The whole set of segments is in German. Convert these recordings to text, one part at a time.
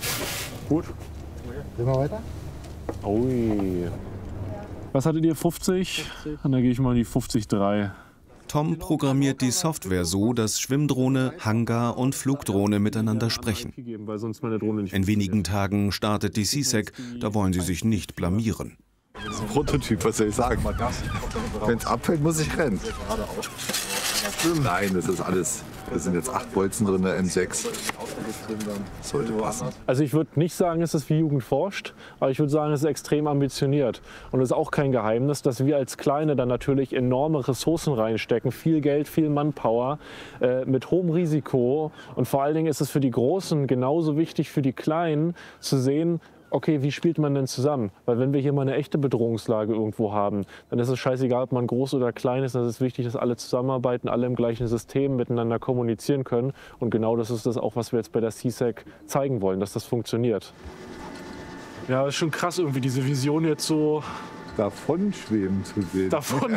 Gut. Gehen wir weiter? Ui. Was hattet ihr, 50? Und dann gehe ich mal in die 50-3. Tom programmiert die Software so, dass Schwimmdrohne, Hangar und Flugdrohne miteinander sprechen. In wenigen Tagen startet die CSEC, da wollen sie sich nicht blamieren. Das ist ein Prototyp, was soll ich sagen? Wenn es abfällt, muss ich rennen. Nein, das ist alles. Da sind jetzt 8 Bolzen drin, der M6. Sollte passen. Also ich würde nicht sagen, es ist wie Jugend forscht, aber ich würde sagen, es ist extrem ambitioniert. Und es ist auch kein Geheimnis, dass wir als Kleine dann natürlich enorme Ressourcen reinstecken, viel Geld, viel Manpower, mit hohem Risiko. Und vor allen Dingen ist es für die Großen genauso wichtig für die Kleinen zu sehen, okay, wie spielt man denn zusammen? Weil wenn wir hier mal eine echte Bedrohungslage irgendwo haben, dann ist es scheißegal, ob man groß oder klein ist. Dann ist es wichtig, dass alle zusammenarbeiten, alle im gleichen System miteinander kommunizieren können. Und genau das ist das auch, was wir jetzt bei der CSEC zeigen wollen, dass das funktioniert. Ja, ist schon krass irgendwie, diese Vision jetzt so Davon schweben zu sehen.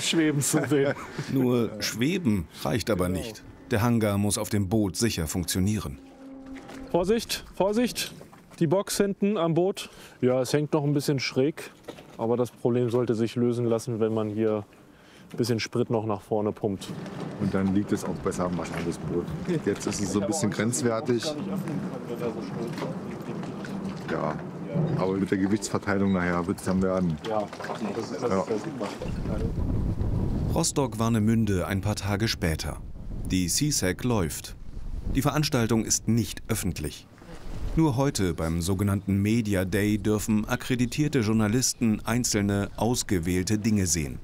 Nur schweben reicht aber nicht. Der Hangar muss auf dem Boot sicher funktionieren. Vorsicht, Vorsicht! Die Box hinten am Boot, ja, es hängt noch ein bisschen schräg, aber das Problem sollte sich lösen lassen, wenn man hier ein bisschen Sprit noch nach vorne pumpt. Und dann liegt es auch besser am Wasser, das Boot. Jetzt ist es so ein bisschen grenzwertig. Ja, aber mit der Gewichtsverteilung nachher wird es dann werden. Ja. Rostock-Warnemünde ein paar Tage später. Die CSEC läuft. Die Veranstaltung ist nicht öffentlich. Nur heute beim sogenannten Media Day dürfen akkreditierte Journalisten einzelne ausgewählte Dinge sehen.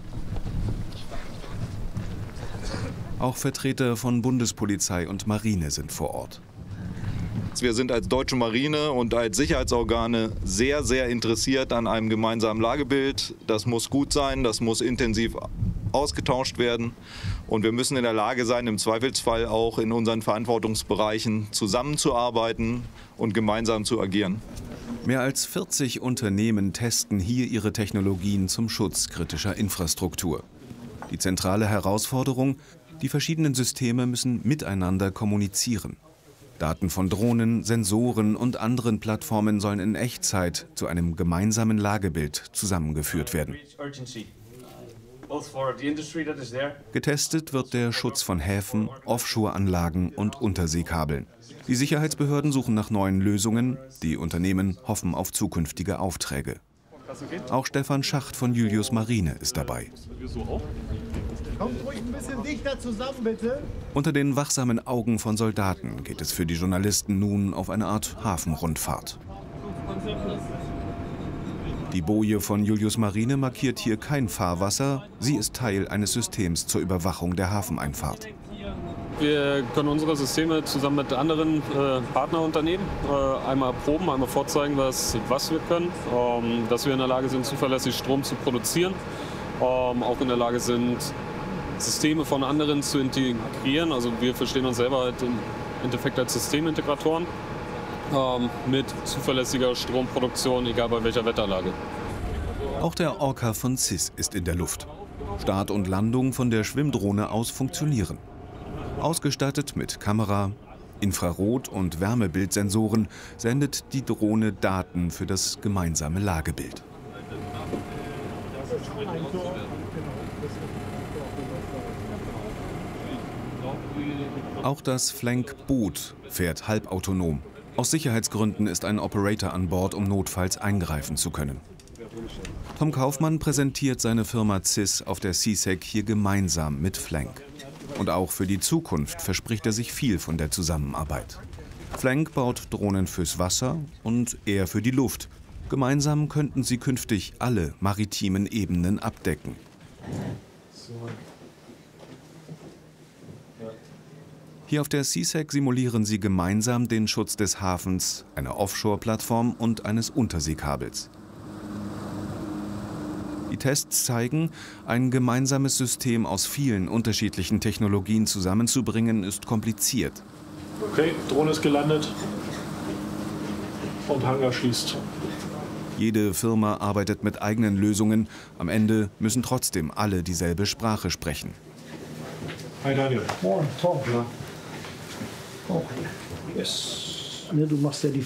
Auch Vertreter von Bundespolizei und Marine sind vor Ort. Wir sind als Deutsche Marine und als Sicherheitsorgane sehr, sehr interessiert an einem gemeinsamen Lagebild. Das muss gut sein, das muss intensiv ausgetauscht werden. Und wir müssen in der Lage sein, im Zweifelsfall auch in unseren Verantwortungsbereichen zusammenzuarbeiten und gemeinsam zu agieren. Mehr als 40 Unternehmen testen hier ihre Technologien zum Schutz kritischer Infrastruktur. Die zentrale Herausforderung: die verschiedenen Systeme müssen miteinander kommunizieren. Daten von Drohnen, Sensoren und anderen Plattformen sollen in Echtzeit zu einem gemeinsamen Lagebild zusammengeführt werden. Getestet wird der Schutz von Häfen, Offshore-Anlagen und Unterseekabeln. Die Sicherheitsbehörden suchen nach neuen Lösungen, die Unternehmen hoffen auf zukünftige Aufträge. Auch Stefan Schacht von Julius Marine ist dabei. Kommt ruhig ein bisschen dichter zusammen, bitte. Unter den wachsamen Augen von Soldaten geht es für die Journalisten nun auf eine Art Hafenrundfahrt. Die Boje von Julius Marine markiert hier kein Fahrwasser. Sie ist Teil eines Systems zur Überwachung der Hafeneinfahrt. Wir können unsere Systeme zusammen mit anderen Partnerunternehmen einmal proben, einmal vorzeigen, was wir können. Dass wir in der Lage sind, zuverlässig Strom zu produzieren. Auch in der Lage sind, Systeme von anderen zu integrieren. Also wir verstehen uns selber halt im Endeffekt als Systemintegratoren mit zuverlässiger Stromproduktion, egal bei welcher Wetterlage. Auch der Orca von CIS ist in der Luft. Start und Landung von der Schwimmdrohne aus funktionieren. Ausgestattet mit Kamera, Infrarot- und Wärmebildsensoren sendet die Drohne Daten für das gemeinsame Lagebild. Auch das Flank-Boot fährt halbautonom. Aus Sicherheitsgründen ist ein Operator an Bord, um notfalls eingreifen zu können. Tom Kaufmann präsentiert seine Firma CIS auf der CSEC hier gemeinsam mit Flank. Und auch für die Zukunft verspricht er sich viel von der Zusammenarbeit. Flank baut Drohnen fürs Wasser und er für die Luft. Gemeinsam könnten sie künftig alle maritimen Ebenen abdecken. Hier auf der CSEC simulieren sie gemeinsam den Schutz des Hafens, einer Offshore-Plattform und eines Unterseekabels. Die Tests zeigen, ein gemeinsames System aus vielen unterschiedlichen Technologien zusammenzubringen, ist kompliziert. Okay, Drohne ist gelandet und Hangar schließt. Jede Firma arbeitet mit eigenen Lösungen. Am Ende müssen trotzdem alle dieselbe Sprache sprechen. Hi Daniel. Moin, Tom. Ja. Oh. Yes. Du machst ja die